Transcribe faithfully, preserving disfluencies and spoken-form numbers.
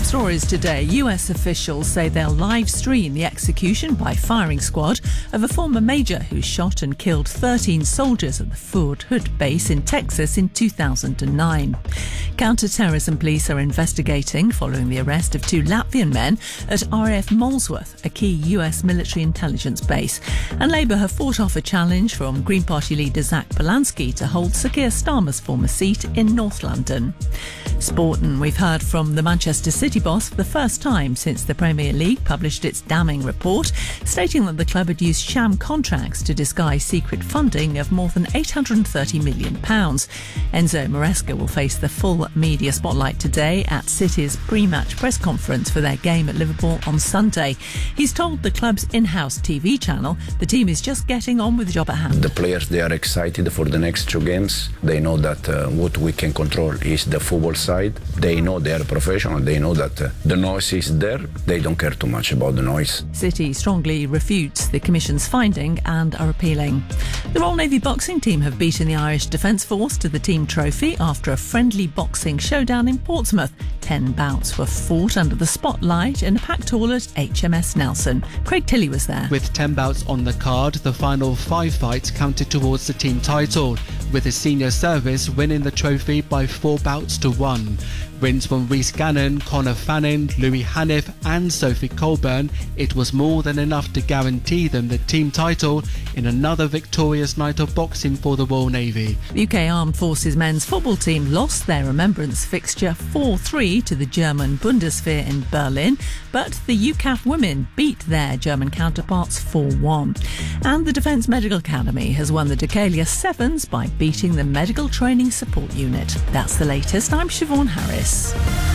stories today. U S officials say they'll live stream the execution by firing squad of a former major who shot and killed thirteen soldiers at the Fort Hood base in Texas in two thousand nine. Counter-terrorism police are investigating following the arrest of two Latvian men at R A F Molesworth, a key U S military intelligence base. And Labour have fought off a challenge from Green Party leader Zach Polanski to hold Sir Keir Starmer's former seat in North London. Sport, and we've heard from the Manchester City boss for the first time since the Premier League published its damning report, stating that the club had used sham contracts to disguise secret funding of more than eight hundred thirty million pounds. Enzo Maresca will face the full media spotlight today at City's pre-match press conference for their game at Liverpool on Sunday. He's told the club's in-house T V channel the team is just getting on with the job at hand. The players, they are excited for the next two games. They know that uh, what we can control is the football side. They know they are professional. They know that uh, the noise is there. They don't care too much about the noise. City strongly refutes the Commission's finding and are appealing. The Royal Navy boxing team have beaten the Irish Defence Force to the team trophy after a friendly boxing showdown in Portsmouth. Ten bouts were fought under the spotlight in a packed hall at H M S Nelson. Craig Tilley was there. With ten bouts on the card, the final five fights counted towards the team title, with the senior service winning the trophy by four bouts to one. Wins from Rhys Gannon, Conor Fannin, Louis Haniff and Sophie Colburn, it was more than enough to guarantee them the team title in another victorious night of boxing for the Royal Navy. The U K Armed Forces men's football team lost their remembrance fixture four three to the German Bundeswehr in Berlin, but the U C A F women beat their German counterparts four one. And the Defence Medical Academy has won the Decalia Sevens by beating the Medical Training Support Unit. That's the latest. I'm Siobhan Harris.